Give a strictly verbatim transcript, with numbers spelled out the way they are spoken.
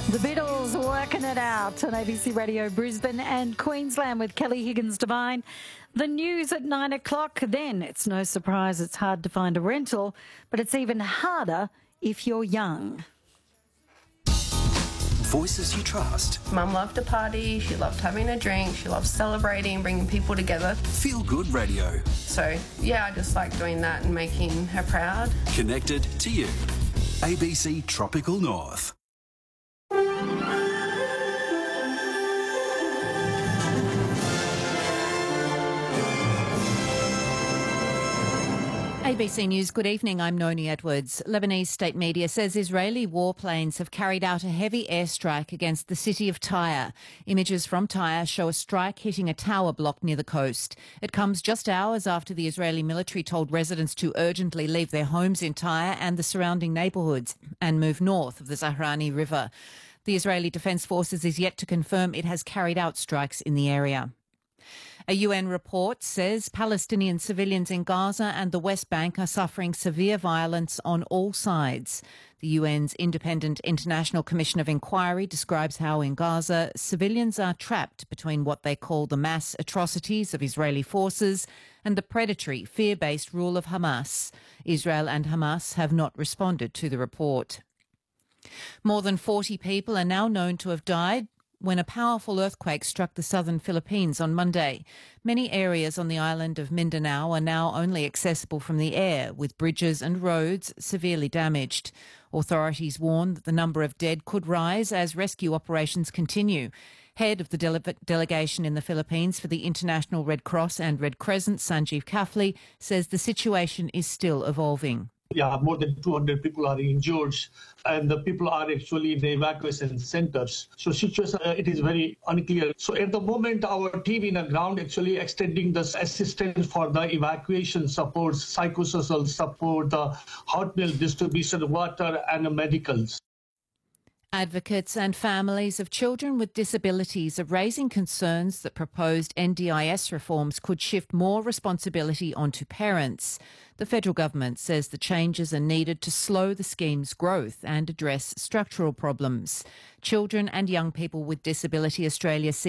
The Beatles working it out on A B C Radio Brisbane and Queensland with Kelly Higgins-Devine. The news at nine o'clock. Then it's no surprise it's hard to find a rental, but it's even harder if you're young. Voices you trust. Mum loved to party, she loved having a drink, she loved celebrating, bringing people together. Feel Good Radio. So, yeah, I just like doing that and making her proud. Connected to you. A B C Tropical North. A B C News, good evening. I'm Noni Edwards. Lebanese state media says Israeli warplanes have carried out a heavy airstrike against the city of Tyre. Images from Tyre show a strike hitting a tower block near the coast. It comes just hours after the Israeli military told residents to urgently leave their homes in Tyre and the surrounding neighbourhoods and move north of the Zahrani River. The Israeli Defence Forces is yet to confirm it has carried out strikes in the area. A U N report says Palestinian civilians in Gaza and the West Bank are suffering severe violence on all sides. The U N's Independent International Commission of Inquiry describes how in Gaza, civilians are trapped between what they call the mass atrocities of Israeli forces and the predatory, fear-based rule of Hamas. Israel and Hamas have not responded to the report. More than forty people are now known to have died when a powerful earthquake struck the southern Philippines on Monday. Many areas on the island of Mindanao are now only accessible from the air, with bridges and roads severely damaged. Authorities warn that the number of dead could rise as rescue operations continue. Head of the dele- delegation in the Philippines for the International Red Cross and Red Crescent, Sanjeev Kafli, says the situation is still evolving. Yeah, more than two hundred people are injured, and the people are actually in the evacuation centers. So situation, uh, it is very unclear. So at the moment, our team in the ground actually extending the assistance for the evacuation support, psychosocial support, the hot meal distribution, water, and medicals. Advocates and families of children with disabilities are raising concerns that proposed N D I S reforms could shift more responsibility onto parents. The federal government says the changes are needed to slow the scheme's growth and address structural problems. Children and Young People with Disability Australia